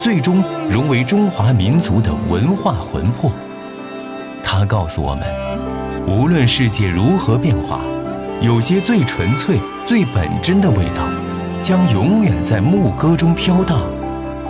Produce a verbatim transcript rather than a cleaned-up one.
最终融为中华民族的文化魂魄。它告诉我们，无论世界如何变化，有些最纯粹、最本真的味道，将永远在牧歌中飘荡。